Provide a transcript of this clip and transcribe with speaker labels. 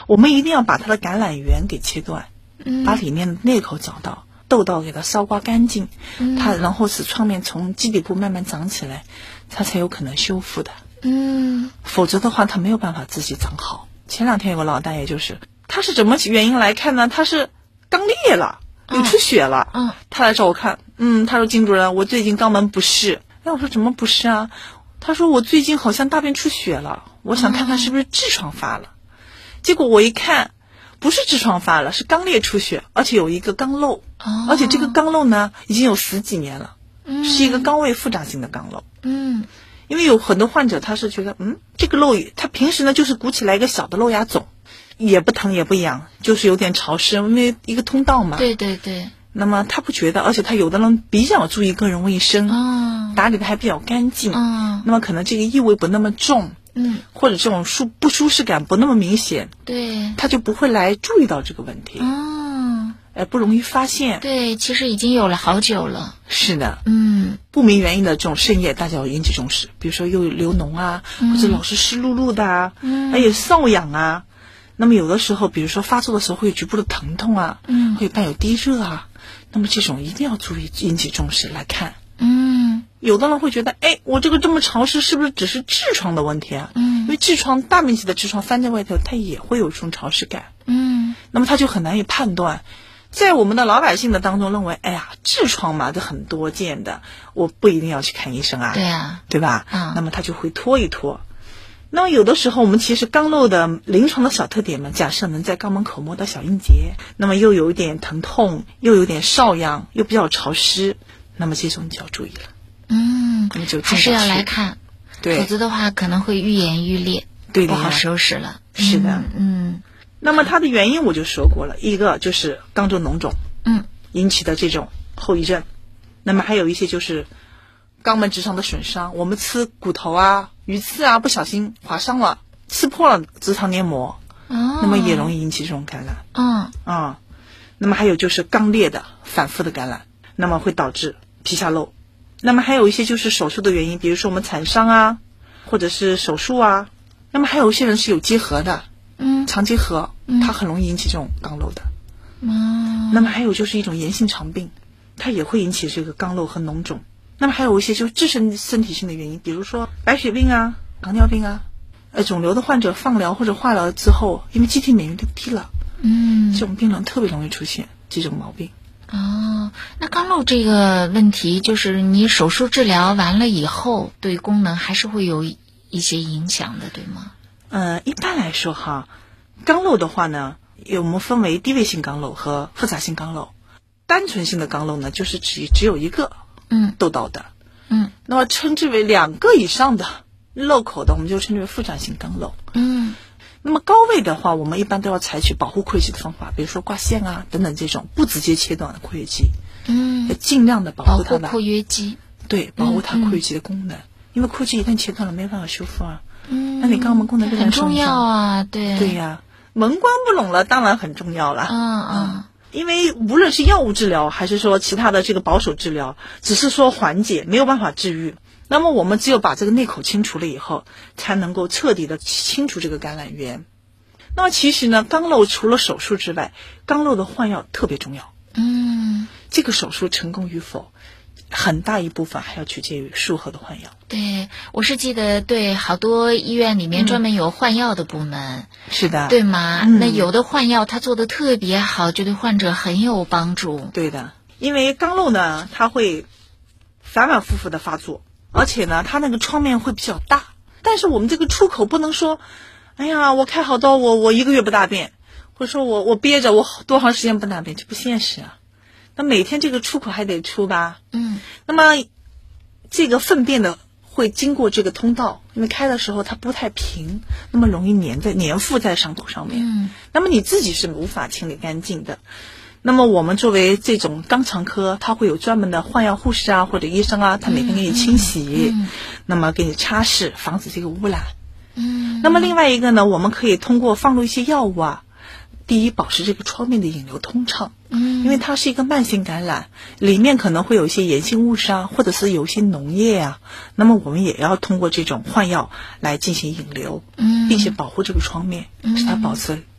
Speaker 1: 我们一定要把它的橄榄源给切断，把里面的内口找到，窦道给它烧刮干净，它然后使创面从基底部慢慢长起来，它才有可能修复的。否则的话它没有办法自己长好。前2天有个老大爷，就是他是什么原因来看呢？他是肛裂了，有出血了。他来找我看，他说金主任，我最近肛门不适。我说怎么不适啊？他说我最近好像大便出血了，我想看看是不是痔疮发了。结果我一看，不是痔疮发了，是肛裂出血，而且有一个肛瘘，而且这个肛瘘呢已经有10几年了，是一个肛位复杂性的肛瘘。因为有很多患者他是觉得这个瘘他平时呢就是鼓起来一个小的瘘牙肿，也不疼也不痒，就是有点潮湿，因为一个通道嘛。
Speaker 2: 对对对。
Speaker 1: 那么他不觉得，而且他有的人比较注意个人卫生，打理的还比较干净，那么可能这个异味不那么重，或者这种不舒适感不那么明显，
Speaker 2: 对，
Speaker 1: 他就不会来注意到这个问题，不容易发现。
Speaker 2: 对，其实已经有了好久了。
Speaker 1: 是的，不明原因的这种渗液，大家要引起重视，比如说又流脓啊，或者老是湿漉漉的啊，还有瘙痒啊。那么有的时候，比如说发作的时候会有局部的疼痛啊，会伴有低热啊，那么这种一定要注意引起重视来看。有的人会觉得，我这个这么潮湿，是不是只是痔疮的问题啊？因为痔疮大面积的痔疮翻在外头，它也会有这种潮湿感。那么他就很难以判断。在我们的老百姓的当中认为，痔疮嘛，这很多见的，我不一定要去看医生啊，
Speaker 2: 对啊，
Speaker 1: 对吧？那么他就会拖一拖。那么有的时候我们其实肛瘘的临床的小特点嘛，假设能在肛门口摸到小阴结，那么又有一点疼痛，又有点瘙痒，又比较潮湿，那么这种你就要注意了。那么就
Speaker 2: 还是要来看，
Speaker 1: 对，
Speaker 2: 否则的话可能会愈演愈烈，
Speaker 1: 对的，
Speaker 2: 不好收拾了。
Speaker 1: 是的，那么它的原因我就说过了，一个就是肛周脓肿，引起的这种后遗症，那么还有一些就是肛门直肠的损伤，我们吃骨头啊、鱼刺啊，不小心划伤了，刺破了直肠黏膜，那么也容易引起这种感染。那么还有就是肛裂的反复的感染，那么会导致皮下瘘。那么还有一些就是手术的原因，比如说我们产伤啊，或者是手术啊。那么还有一些人是有结核的，肠结核，它很容易引起这种肛瘘的。那么还有就是一种炎性肠病，它也会引起这个肛瘘和脓肿。那么还有一些就是自身身体性的原因，比如说白血病啊、糖尿病啊，肿瘤的患者放疗或者化疗之后，因为机体免疫力低了，这种病人特别容易出现这种毛病。
Speaker 2: 那肛瘘这个问题，就是你手术治疗完了以后，对功能还是会有一些影响的，对吗？
Speaker 1: 一般来说哈，肛瘘的话呢，我们分为低位性肛瘘和复杂性肛瘘。单纯性的肛瘘呢，就是只有一个窦道的，那么称之为2个以上的漏口的，我们就称之为复杂性肛瘘。那么高位的话，我们一般都要采取保护括约肌的方法，比如说挂线啊等等这种不直接切断的括约肌，要尽量的保护它的
Speaker 2: 括约肌，
Speaker 1: 对，保护它括约肌的功能，因为括约肌一旦切断了，没办法修复啊。那你肛门功能
Speaker 2: 很重要啊，对
Speaker 1: 呀，门关不拢了，当然很重要了。因为无论是药物治疗还是说其他的这个保守治疗，只是说缓解，没有办法治愈。那么我们只有把这个内口清除了以后，才能够彻底的清除这个感染源。那么其实呢，肛瘘除了手术之外，肛瘘的换药特别重要。这个手术成功与否，很大一部分还要取决于术后的换药。
Speaker 2: 对，我是记得，对，好多医院里面专门有换药的部门。
Speaker 1: 是的，
Speaker 2: 对吗？那有的换药它做的特别好，就对患者很有帮助。
Speaker 1: 对的，因为肛瘘呢，它会反反复复的发作，而且呢，它那个创面会比较大。但是我们这个出口不能说，我开好刀，我1个月不大便，或者说我憋着我多长时间不大便，这不现实啊。那每天这个出口还得出吧？那么这个粪便的会经过这个通道，因为开的时候它不太平，那么容易粘附在伤口上面。那么你自己是无法清理干净的。那么我们作为这种肛肠科，它会有专门的换药护士啊或者医生啊，他每天给你清洗，那么给你擦拭，防止这个污染。那么另外一个呢，我们可以通过放入一些药物啊，第一，保持这个创面的引流通畅，因为它是一个慢性感染，里面可能会有一些炎性物质啊，或者是有一些脓液啊，那么我们也要通过这种换药来进行引流，并且保护这个创面，使它保持